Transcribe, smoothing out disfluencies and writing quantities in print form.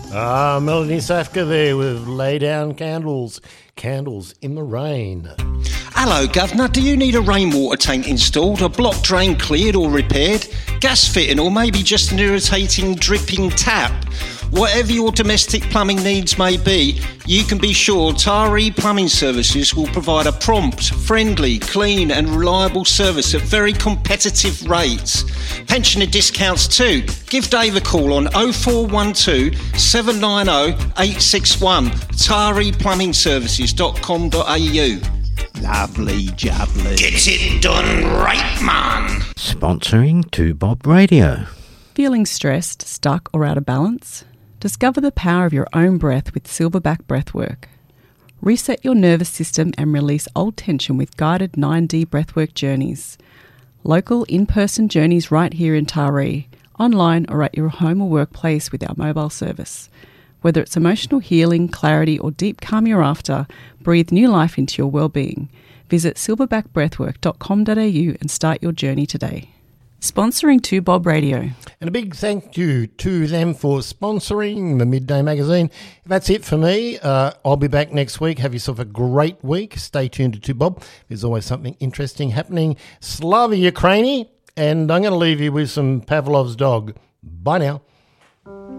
Melanie Safka there with Lay Down Candles. Candles in the rain. Hello, Governor. Do you need a rainwater tank installed, a block drain cleared or repaired, gas fitting, or maybe just an irritating dripping tap? Whatever your domestic plumbing needs may be, you can be sure Tari Plumbing Services will provide a prompt, friendly, clean and reliable service at very competitive rates. Pensioner discounts too. Give Dave a call on 0412 790 861, tariplumbingservices.com.au. Lovely jubbly. Get it done right, man. Sponsoring 2Bob Radio. Feeling stressed, stuck or out of balance? Discover the power of your own breath with Silverback Breathwork. Reset your nervous system and release old tension with guided 9D breathwork journeys. Local in-person journeys right here in Taree, online or at your home or workplace with our mobile service. Whether it's emotional healing, clarity or deep calm you're after, breathe new life into your well-being. Visit silverbackbreathwork.com.au and start your journey today. Sponsoring 2Bob Radio. And a big thank you to them for sponsoring the Midday Magazine. That's it for me. I'll be back next week. Have yourself a great week. Stay tuned to 2Bob. There's always something interesting happening. Slava Ukraini. And I'm going to leave you with some Pavlov's dog. Bye now.